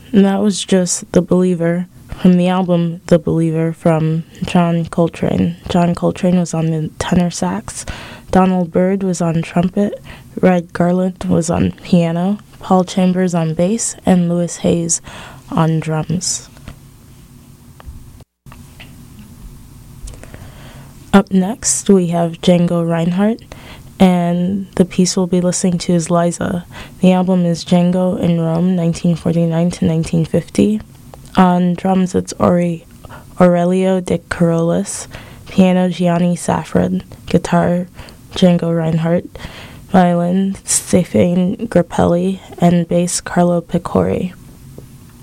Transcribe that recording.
And that was just The Believer from the album The Believer from John Coltrane. John Coltrane was on the tenor sax, Donald Byrd was on trumpet, Red Garland was on piano, Paul Chambers on bass, and Louis Hayes on drums. Up next, we have Django Reinhardt, and the piece we'll be listening to is Liza. The album is Django in Rome, 1949 to 1950. On drums, it's Aurelio De Carolis, piano Gianni Safran, guitar Django Reinhardt, violin Stefan Grappelli, and bass Carlo Picori.